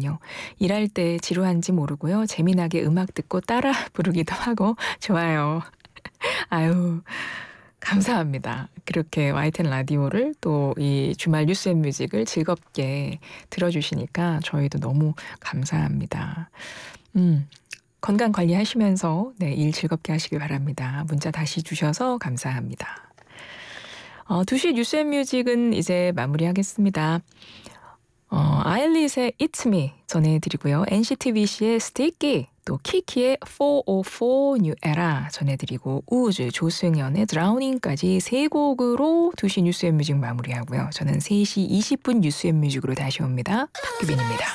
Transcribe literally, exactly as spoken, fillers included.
하니깐요. 일할 때 지루한지 모르고요. 재미나게 음악 듣고 따라 부르기도 하고 좋아요. 아유 감사합니다. 그렇게 와이티엔 라디오를 또 이 주말 뉴스 앤 뮤직을 즐겁게 들어주시니까 저희도 너무 감사합니다. 음. 건강 관리하시면서 네, 일 즐겁게 하시길 바랍니다. 문자 다시 주셔서 감사합니다. 어, 두 시 뉴스 앤 뮤직은 이제 마무리하겠습니다. 어, 아일릿의 It's Me 전해드리고요. 엔시티 비씨의 Sticky, 또 키키의 포오포 New Era 전해드리고 우즈, 조승연의 Drowning까지 세 곡으로 두 시 뉴스 앤 뮤직 마무리하고요. 저는 세 시 이십 분 뉴스 앤 뮤직으로 다시 옵니다. 박규빈입니다.